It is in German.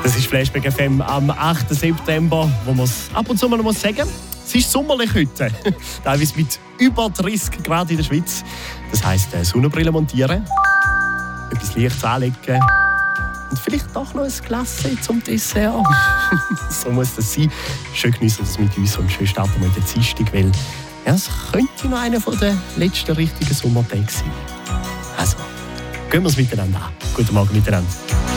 Das ist Flashback FM am 8. September, wo man es ab und zu mal sagen muss. Es ist sommerlich heute, teilweise mit über 30 Grad in der Schweiz. Das heisst, Sonnenbrille montieren, etwas Licht anlegen und vielleicht doch noch ein Glas zum Dessert. So muss das sein. Schön geniessen das mit uns und schön starten wir in der Dienstag, weil es könnte noch einer der letzten richtigen Sommertage sein. Also, gehen wir es miteinander an. Guten Morgen miteinander.